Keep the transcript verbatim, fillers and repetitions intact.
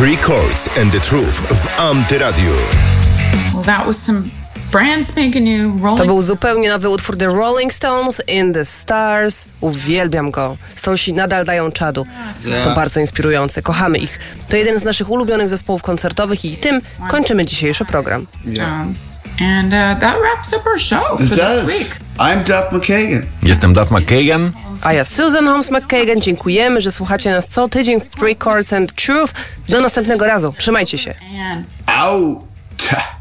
Three Chords and the Truth w Antyradiu. Well, that was some brand spanking new Rolling. To był zupełnie nowy utwór The Rolling Stones, In the Stars. Uwielbiam go. Stonesi nadal dają czadu. Yeah. To bardzo inspirujące. Kochamy ich. To jeden z naszych ulubionych zespołów koncertowych i tym kończymy dzisiejszy program. Stones. And uh, that wraps up our show for It this does. week. I'm Duff McKagan. Jestem Duff McKagan. A ja Susan Holmes McKagan. Dziękujemy, że słuchacie nas co tydzień w Three Chords and Truth. Do następnego razu. Trzymajcie się. And Out.